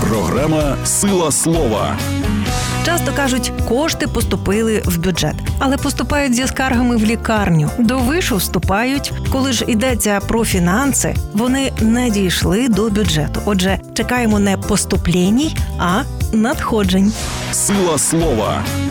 Програма «Сила слова». Часто кажуть, кошти поступили в бюджет, але поступають зі скаргами в лікарню. До вишу вступають. Коли ж йдеться про фінанси, вони не дійшли до бюджету. Отже, чекаємо не поступлень, а надходжень. «Сила слова».